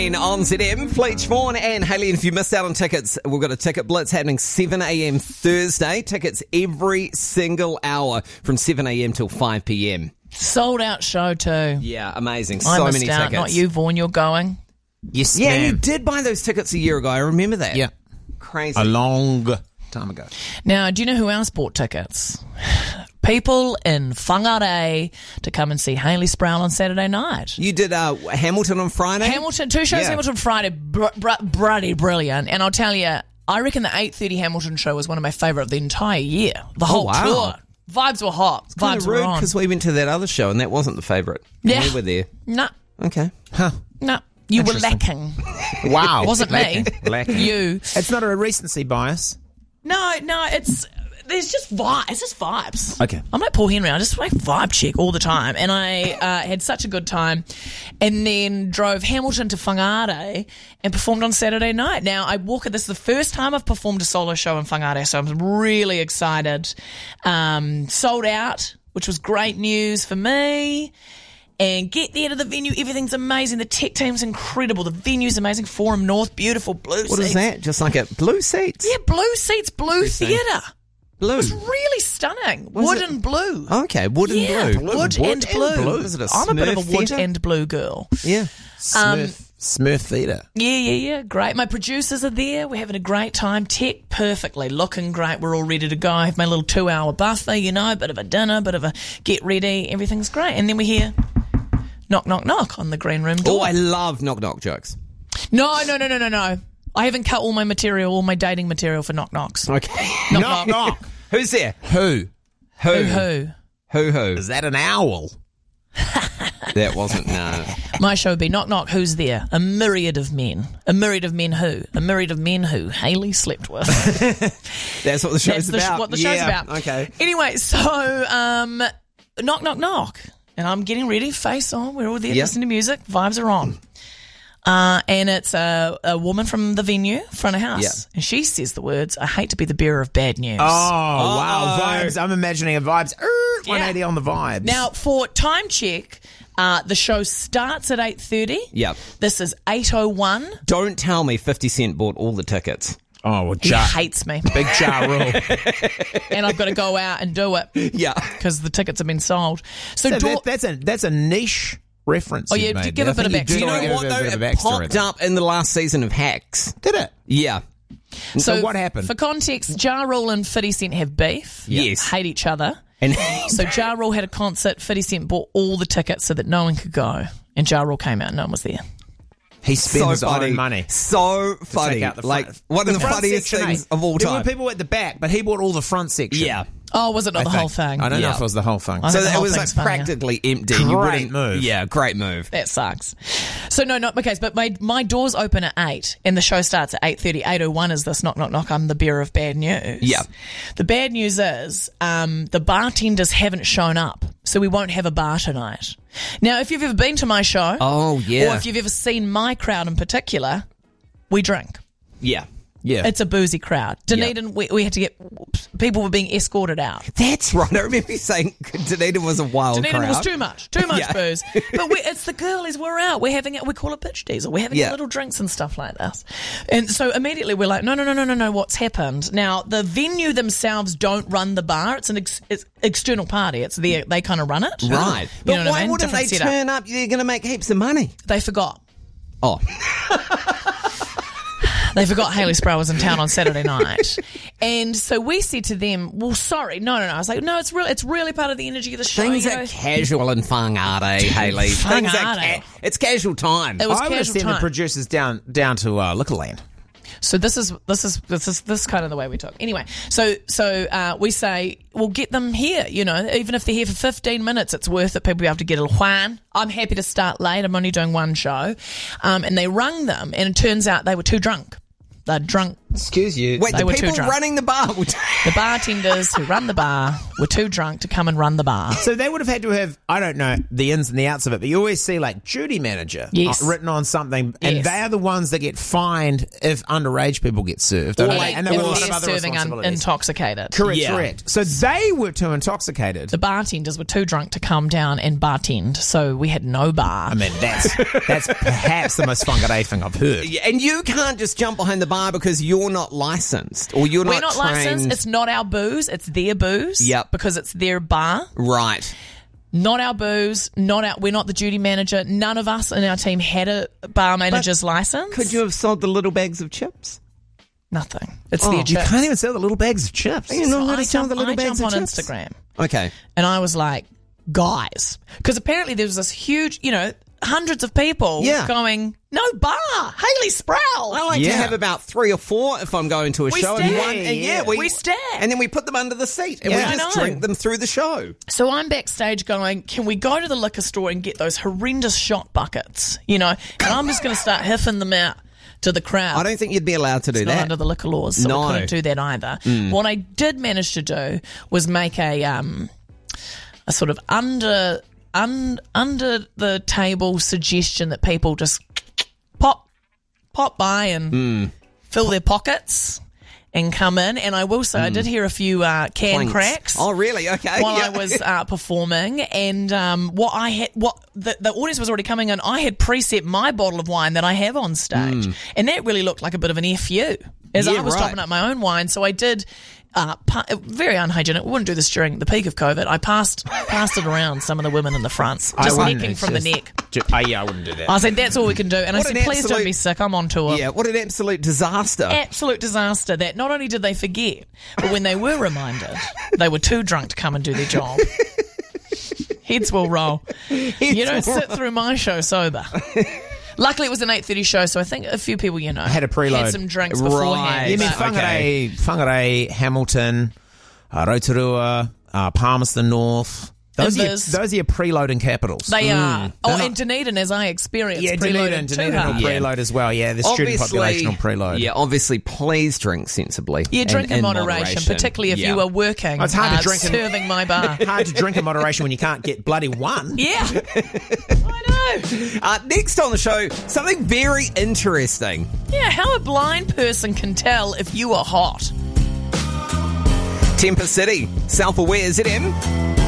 On ZM, Fleetch Vaughan and Hayley, and if you missed out on tickets, we've got a ticket blitz happening 7 a.m. Thursday. Tickets every single hour from 7 a.m. till 5 p.m. Sold out show too. Yeah, amazing. I So missed many out. tickets. Not you, Vaughan, you're going. Yes, Yeah, ma'am. you did buy those tickets a year ago. I remember that. Yeah. Crazy. A long time ago. Now, do you know who else bought tickets? People in Whangarei to come and see Hayley Sproul on Saturday night. You did Hamilton on Friday? Hamilton, 2 shows, Yeah. Hamilton Friday, bloody brilliant. And I'll tell you, I reckon the 8:30 Hamilton show was one of my favourite of the entire year. The whole wow. tour. Vibes were hot. Kind Vibes of were rude on. because we went to that other show and that wasn't the favourite. Yeah. We were there. Nah, Okay. nah. You were lacking. Wow. Wasn't me. Lacking. You. It's not a recency bias. No, there's just vibes. It's just vibes. Okay. I'm like Paul Henry. I just like vibe check all the time. And I had such a good time and then drove Hamilton to Whangarei and performed on Saturday night. Now, this is the first time I've performed a solo show in Whangarei, so I'm really excited. Sold out, which was great news for me. And get there to the venue. Everything's amazing. The tech team's incredible. The venue's amazing. Forum North, beautiful blue seats. What is that? Just like a blue seats? Yeah, blue seats, blue theatre. Blue. It's really stunning. Was Wood it? and blue. Okay, wood and Yeah, blue. wood and blue. Is it a I'm a bit of a Smurf wood theatre? and blue girl. Yeah. Smurf theatre. Yeah. Great. My producers are there. We're having a great time. Tech perfectly. Looking great. We're all ready to go. I have my little 2-hour buffer, bit of a dinner, bit of a get ready. Everything's great. And then we hear knock, knock, knock on the green room door. Oh, I love knock-knock jokes. No. I haven't cut all my material, all my dating material for knock knocks. Okay. Knock, knock. Who's there? Who? Who? Who? Is that an owl? That wasn't, no. My show would be knock, knock, who's there? A myriad of men. A myriad of men who? A myriad of men who Hayley slept with. That's what the show's That's about. what the show's about. Okay. Anyway, so knock, knock, knock. And I'm getting ready, face on. We're all there listening to music. Vibes are on. And it's a woman from the venue, front of house. Yeah. And she says the words, I hate to be the bearer of bad news. Oh, wow. Vibes. I'm imagining a vibes. 180 on the vibes. Now, for time check, the show starts at 8:30. Yep. This is 8:01. Don't tell me 50 Cent bought all the tickets. Oh, well, He hates me. Big Ja Rule. And I've got to go out and do it Yeah. because the tickets have been sold. So, That's a niche reference. Oh, you've yeah, made give there. a bit I of think backstory. You know give what, a though? bit of It backstory popped there. up in the last season of Hacks. Did it? Yeah. So what happened? For context, Ja Rule and 50 Cent have beef. Yes. Hate each other. And So Ja Rule had a concert. 50 Cent bought all the tickets so that no one could go. And Ja Rule came out and no one was there. He spent so his funny. own money. So to funny. take out the Like, front. one of the front funniest section, things eh? of all There time. were people at the back, but he bought all the front section. Yeah. Oh, was it not the whole thing? I don't know Yeah. if it was the whole thing. I So think the it whole was like thing's funnier. practically empty. Great You wouldn't move. Yeah, great move. That sucks. So no, not okay. But my doors open at 8 and the show starts at 8:30. 8:01 is this knock, knock, knock. I'm the bearer of bad news. Yeah. The bad news is the bartenders haven't shown up, so we won't have a bar tonight. Now, if you've ever been to my show, Oh, yeah. or if you've ever seen my crowd in particular, we drink. Yeah. Yeah. It's a boozy crowd. Dunedin, we had to get people were being escorted out. That's right. I remember you saying Dunedin was a wild Dunedin crowd. was too much Yeah. booze. But it's the girlies, we're out. We're having it. We call it pitch diesel. We're having Yeah. little drinks and stuff like this. And so immediately we're like, no. What's happened? Now the venue themselves don't run the bar. It's an it's external party. It's they kind of run it. Right. You But know what why I mean? wouldn't Different they setup. turn up? You're going to make heaps of money. They forgot. Oh. They forgot Hayley Sproul was in town on Saturday night. And so we said to them, well, sorry, no. I was like, no, it's really part of the energy of the show. Things you are know. casual in Whangarei, Hayley. Things are Whangarei. it's casual time. It was I would have casual sent the time. producers down to Liquorland. So this is kind of the way we talk. Anyway, so we say, well, get them here. You know, even if they're here for 15 minutes, it's worth it. People be able to get a Juan. I'm happy to start late. I'm only doing one show, and they rung them, and it turns out they were too drunk. They're drunk Excuse you. Wait, They the were too people drunk. running the bar would... The bartenders who run the bar were too drunk to come and run the bar. So they would have had to have, I don't know, the ins and the outs of it, but you always see like duty manager Yes. written on something, and Yes. they are the ones that get fined if underage people get served. don't Or they? like and there were a If lot they're of other serving responsibilities. intoxicated. Correct, Yeah. correct. So they were too intoxicated. The bartenders were too drunk to come down and bartend, so we had no bar. I mean, that's perhaps the most Whangarei thing I've heard. Yeah, and you can't just jump behind the bar because you're not licensed or you're We're not not trained. licensed. It's not our booze. It's their booze. Yep. Because it's their bar. Right. Not our booze. We're not the duty manager. None of us in our team had a bar manager's license. Could you have sold the little bags of chips? Nothing. It's Oh, their you chips. You can't even sell the little bags of chips. You know how I to sell the jump little bags on of chips? Instagram. Okay. And I was like, guys. Because apparently there was this huge, hundreds of people Yeah. going, no bar. Hayley Sproul. I like to Yeah. have about 3 or 4 if I'm going to a We show. stack. And We stack. And then we put them under the seat and Yeah. we I just know. drink them through the show. So I'm backstage going, can we go to the liquor store and get those horrendous shot buckets? And I'm just going to start hiffing them out to the crowd. I don't think you'd be allowed to do It's not that. under the liquor laws, so No. we couldn't do that either. What I did manage to do was make a sort of under the table suggestion that people just pop by and fill their pockets and come in. And I will say, I did hear a few can Planks. cracks. Oh, really? Okay. While Yeah. I was performing, and the audience was already coming in, I had preset my bottle of wine that I have on stage, and that really looked like a bit of an FU as Yeah, I was right. topping up my own wine. So I did. Very unhygienic. We wouldn't do this during the peak of COVID. I passed it around some of the women in the front, just wouldn't. necking It's from the just- neck. Yeah, I wouldn't do that. I said, that's all we can do. And I What said, an please don't absolute- be sick. I'm on tour. Yeah, what an absolute disaster. Absolute disaster that not only did they forget, but when they were reminded, they were too drunk to come and do their job. Heads will roll. You don't sit through my show sober. Luckily, it was an 8:30 show, so I think a few people, Had a preload. had some drinks Right. beforehand. You mean but- Whangarei, Hamilton, Rotorua, Palmerston North. Those Invis. are your preloading capitals. They are. They're Oh, not- and Dunedin, as I experienced, Yeah, preloaded too Dunedin will hard. preload as well. Yeah, the student population will preload. Yeah, obviously, please drink sensibly. Yeah, drink and in moderation, particularly if you are working, It's hard to drink in- serving my bar. Hard to drink in moderation when you can't get bloody one. Yeah, I know. Next on the show, something very interesting. Yeah, how a blind person can tell if you are hot. Temper City, self-aware, ZM.